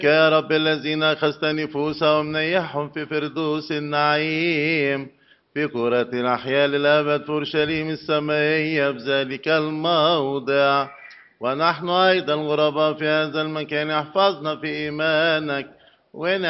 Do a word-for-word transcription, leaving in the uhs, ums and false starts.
يا رب الذين أخذت نفوسهم نيحهم في فردوس النعيم في كرة الأحياء للأبد في أورشليم السمائية بذلك الموضع. ونحن أيضا غرباء في هذا المكان احفظنا في إيمانك ونعم